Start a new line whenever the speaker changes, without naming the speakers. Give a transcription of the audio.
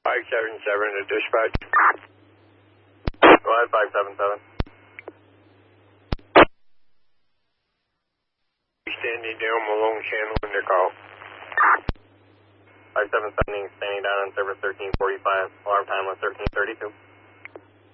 577 to dispatch. Go ahead, 577. Standing down, Malone Channel in their call. 577 standing down on service 1345. Alarm time was 1332.